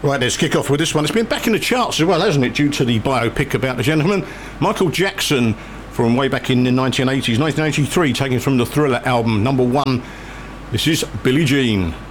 Right, let's kick off with this one. It's been back in the charts as well, hasn't it, due to the biopic about the gentleman. Michael Jackson, from way back in the 1980s, 1983, taken from the Thriller album, #1. This is Billie Jean.